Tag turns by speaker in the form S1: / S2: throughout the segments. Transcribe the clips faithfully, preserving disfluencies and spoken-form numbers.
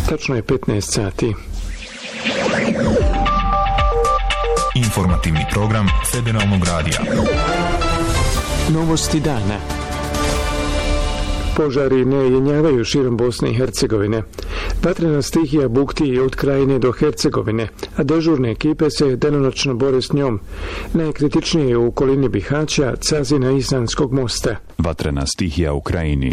S1: Tačno je petnaest sati.
S2: Informativni program Federalnog radija.
S1: Novosti dana. Požari ne jenjavaju širom Bosne i Hercegovine. Vatrena stihija bukti i od Krajine do Hercegovine, a dežurne ekipe se danonoćno bore s njom. Najkritičnije je u okolini Bihaća, Cazina i Sanskog mosta.
S3: Vatrena stihija u Krajini.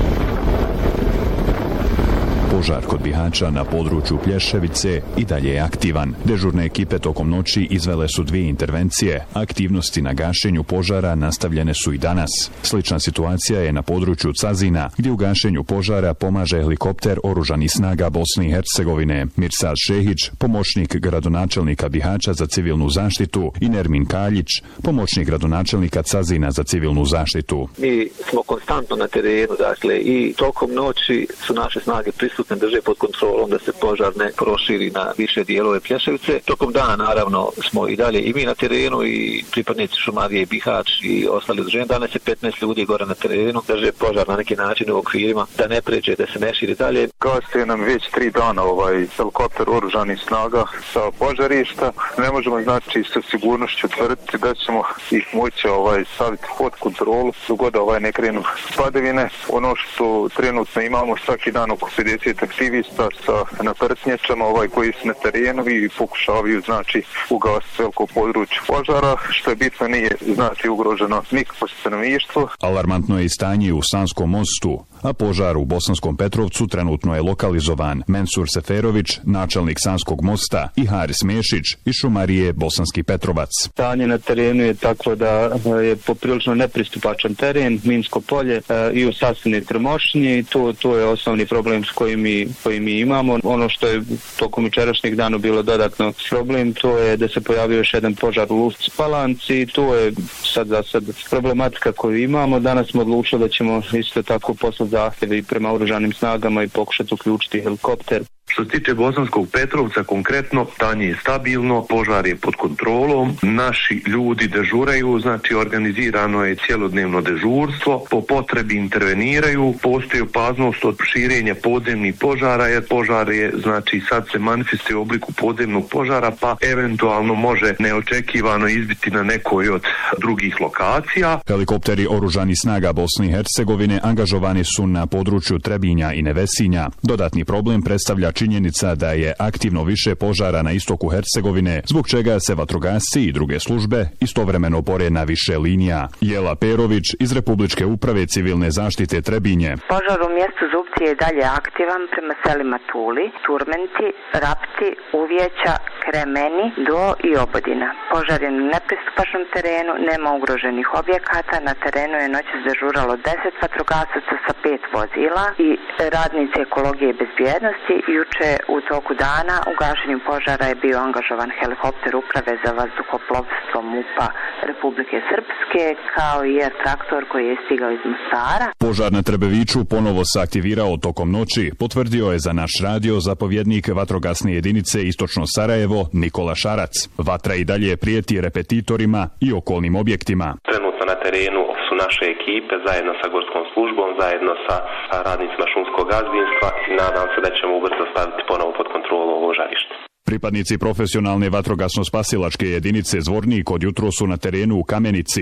S3: Požar kod Bihaća na području Plješevice i dalje je aktivan. Dežurne ekipe tokom noći izvele su dvije intervencije. Aktivnosti na gašenju požara nastavljene su i danas. Slična situacija je na području Cazina, gdje u gašenju požara pomaže helikopter Oružanih snaga Bosne i Hercegovine. Mirsad Šehić, pomoćnik gradonačelnika Bihaća za civilnu zaštitu, i Nermin Kaljić, pomoćnik gradonačelnika Cazina za civilnu zaštitu.
S4: Mi smo konstantno na terenu, dakle, i tokom noći su naše snage prisutne, drže pod kontrolom da se požar ne proširi na više dijelove Plješevice. Tokom dana, naravno, smo i dalje i mi na terenu i pripadnici Šumarije i Bihać i ostali udruženja. Danas je petnaest ljudi gore na terenu, drže požar na neki način u okvirima, da ne pređe, da se ne širi dalje.
S5: Gasi nam već tri dana ovaj helikopter Oružanih snaga sa požarišta. Ne možemo, znači, sa sigurnošću tvrditi da ćemo ih moći ovaj staviti pod kontrolu dok god ovaj ne krenu padavine. Ono što trenutno imamo, svaki dan oko pedeset aktivista sa naprtnjačama ovaj, koji su na terenu i pokušavaju, znači, ugasiti veliko područje požara, što je bitno, nije, znači, ugroženo nikakvo stanovništvo.
S3: Alarmantno je i stanje u Sanskom mostu, a požar u Bosanskom Petrovcu trenutno je lokalizovan. Mensur Seferović, načelnik Sanskog mosta, i Haris Mešić iz Šumarije Bosanski Petrovac.
S6: Stanje na terenu je tako da je poprilično nepristupačan teren, minsko polje i u sasvine Trmošnje, i to, to je osnovni problem s kojim mi, koji mi imamo. Ono što je tokom jučerašnjeg dana bilo dodatno problem, to je da se pojavio još jedan požar u Lušci Palanci. To je sad za sad problematika koju imamo. Danas smo odlučili da ćemo isto tako poslati zahtjeve i prema oružanim snagama i pokušati uključiti helikopter.
S7: Što se tiče Bosanskog Petrovca konkretno, stanje je stabilno, požar je pod kontrolom, naši ljudi dežuraju, znači organizirano je cjelodnevno dežurstvo, po potrebi interveniraju, postoji opasnost od širenja podzemnih požara, jer požar je, znači, sad se manifestuje u obliku podzemnog požara, pa eventualno može neočekivano izbiti na nekoj od drugih lokacija.
S3: Helikopteri Oružanih snaga Bosne i Hercegovine angažovani su na području Trebinja i Nevesinja. Dodatni problem predstavlja činjenica da je aktivno više požara na istoku Hercegovine, zbog čega se vatrogasci i druge službe istovremeno bore na više linija. Jela Perović iz Republičke uprave civilne zaštite Trebinje.
S8: Požar u mjestu Zubci je dalje aktivan prema selima Tuli, Turmenti, Rapti, Uvjeća, Kremeni, Do i Obodina. Požar je na nepristupačnom terenu, nema ugroženih objekata. Na terenu je noćas dežuralo deset vatrogasaca sa pet vozila i radnici ekologije i bezbjednosti. Juče u toku dana u gašenju požara je bio angažovan helikopter Uprave za vazduhoplovstvo MUP-a Republike Srpske, kao i air traktor koji je stigao iz Mostara.
S3: Požar na Trebeviću ponovo se aktivirao tokom noći, potvrdio je za naš radio zapovjednik vatrogasne jedinice Istočno Sarajevo Nikola Šarac. Vatra i dalje prijeti repetitorima i okolnim objektima.
S9: Trenutno na terenu su naše ekipe zajedno sa gorskom službom, zajedno sa radnicima šumskog gazdinstva i nadam se da ćemo ubrzo staviti ponovo pod kontrolu ovo žarište.
S3: Pripadnici profesionalne vatrogasno-spasilačke jedinice Zvornik od jutro su na terenu u Kamenici.